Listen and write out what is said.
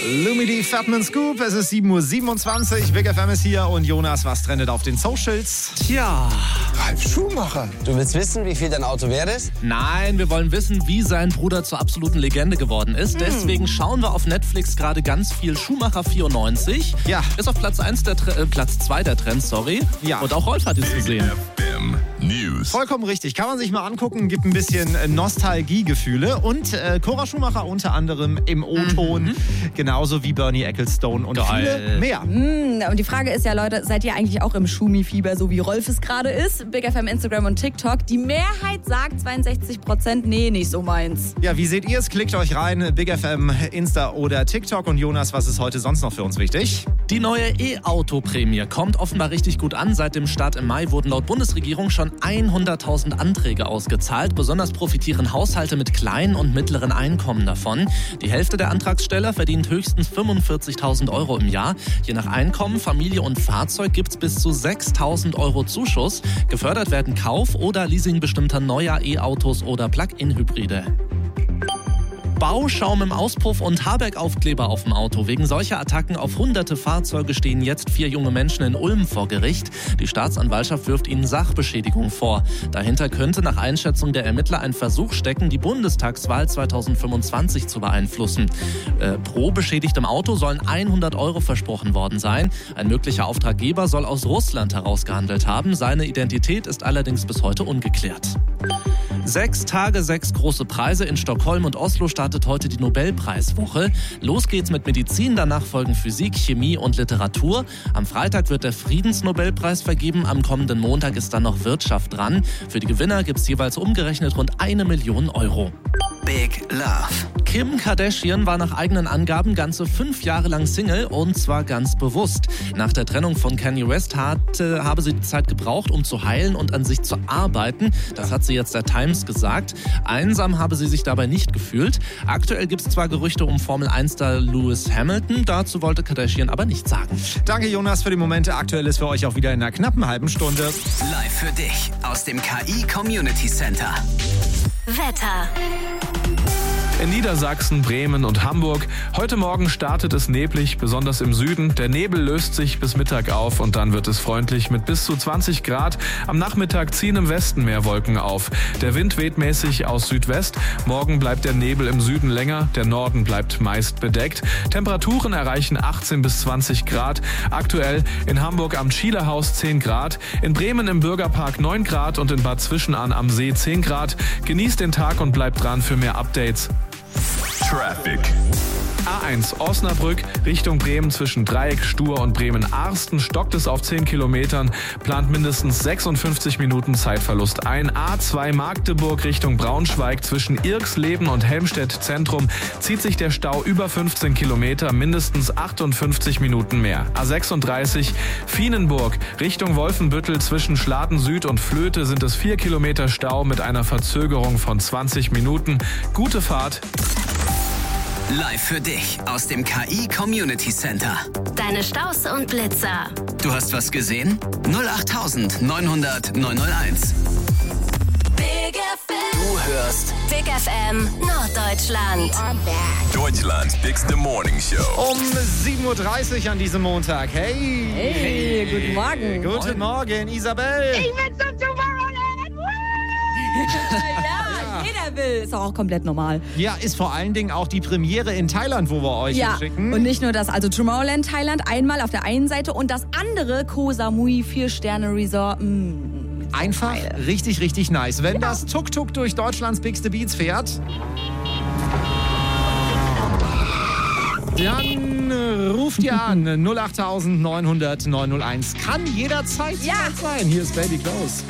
Lumidee, Fatman Scoop, es ist 7:27 Uhr, Big FM ist hier und Jonas, was trendet auf den Socials? Tja, Ralf Schumacher. Du willst wissen, wie viel dein Auto wert ist? nein, wir wollen wissen, wie sein Bruder zur absoluten Legende geworden ist. Deswegen schauen wir auf Netflix gerade ganz viel Schumacher 94. Ja. Ist auf Platz 2 der Trends, sorry. Ja. Und auch Rolf hat es gesehen. FM News. Vollkommen richtig, kann man sich mal angucken, gibt ein bisschen Nostalgiegefühle und Cora Schumacher unter anderem im O-Ton, genauso wie Bernie Ecclestone und Geil. viele mehr. Und die Frage ist ja, Leute, seid ihr eigentlich auch im Schumi-Fieber, so wie Rolf es gerade ist? Big FM, Instagram und TikTok. Die Mehrheit sagt 62%, nee, nicht so meins. Ja, wie seht ihr es? Klickt euch rein, Big FM, Insta oder TikTok. Und Jonas, was ist heute sonst noch für uns wichtig? Die neue E-Auto-Prämie kommt offenbar richtig gut an. Seit dem Start im Mai wurden laut Bundesregierung schon 100.000 Anträge ausgezahlt. Besonders profitieren Haushalte mit kleinen und mittleren Einkommen davon. Die Hälfte der Antragsteller verdient höchstens 45.000 Euro im Jahr. Je nach Einkommen, Familie und Fahrzeug gibt es bis zu 6.000 Euro Zuschuss. Gefördert werden Kauf oder Leasing bestimmter neuer E-Autos oder Plug-in-Hybride. Bauschaum im Auspuff und Habeck-Aufkleber auf dem Auto. Wegen solcher Attacken auf hunderte Fahrzeuge stehen jetzt 4 junge Menschen in Ulm vor Gericht. Die Staatsanwaltschaft wirft ihnen Sachbeschädigung vor. Dahinter könnte nach Einschätzung der Ermittler ein Versuch stecken, die Bundestagswahl 2025 zu beeinflussen. Pro beschädigtem Auto sollen 100 Euro versprochen worden sein. Ein möglicher Auftraggeber soll aus Russland herausgehandelt haben. Seine Identität ist allerdings bis heute ungeklärt. 6 Tage, 6 große Preise. In Stockholm und Oslo startet heute die Nobelpreiswoche. Los geht's mit Medizin, danach folgen Physik, Chemie und Literatur. Am Freitag wird der Friedensnobelpreis vergeben, am kommenden Montag ist dann noch Wirtschaft dran. Für die Gewinner gibt's jeweils umgerechnet rund 1 Million Euro. Big Love. Kim Kardashian war nach eigenen Angaben ganze 5 Jahre lang Single und zwar ganz bewusst. Nach der Trennung von Kanye West habe sie die Zeit gebraucht, um zu heilen und an sich zu arbeiten. Das hat sie jetzt der Times gesagt. Einsam habe sie sich dabei nicht gefühlt. Aktuell gibt es zwar Gerüchte um Formel-1-Star Lewis Hamilton, dazu wollte Kardashian aber nichts sagen. Danke, Jonas, für die Momente. Aktuell ist für euch auch wieder in einer knappen halben Stunde. Live für dich aus dem KI Community Center. Wetter. In Niedersachsen, Bremen und Hamburg. Heute Morgen startet es neblig, besonders im Süden. Der Nebel löst sich bis Mittag auf und dann wird es freundlich mit bis zu 20 Grad. Am Nachmittag ziehen im Westen mehr Wolken auf. Der Wind weht mäßig aus Südwest. Morgen bleibt der Nebel im Süden länger. Der Norden bleibt meist bedeckt. Temperaturen erreichen 18 bis 20 Grad. Aktuell in Hamburg am Schielehaus 10 Grad. In Bremen im Bürgerpark 9 Grad und in Bad Zwischenahn am See 10 Grad. Genießt den Tag und bleibt dran für mehr Updates. Traffic. A1 Osnabrück Richtung Bremen zwischen Dreieck, Stur und Bremen-Arsten stockt es auf 10 Kilometern, plant mindestens 56 Minuten Zeitverlust ein. A2 Magdeburg Richtung Braunschweig zwischen Irxleben und Helmstedt Zentrum zieht sich der Stau über 15 Kilometer, mindestens 58 Minuten mehr. A36 Vienenburg Richtung Wolfenbüttel zwischen Schladen Süd und Flöte sind es 4 Kilometer Stau mit einer Verzögerung von 20 Minuten. Gute Fahrt. Live für dich aus dem KI Community Center. Deine Staus und Blitzer. Du hast was gesehen? 08900 901. Big FM. Du hörst Big FM Norddeutschland. Deutschlands Bigste Morning Show. Um 7:30 Uhr an diesem Montag. Hey! Hey, guten Morgen. Guten Morgen, Isabel! Ich will zum Tomorrowland! Ja, jeder will. Ist auch komplett normal. Ja, ist vor allen Dingen auch die Premiere in Thailand, wo wir euch Ja, schicken. und nicht nur das, also Tomorrowland Thailand einmal auf der einen Seite und das andere Koh Samui 4-Sterne-Resort. Einfach geil. richtig, richtig nice. Wenn das Tuk-Tuk durch Deutschlands Bigste Beats fährt, dann ruft ihr an 08900 901. Kann jederzeit Ja. sein. Hier ist Baby Close.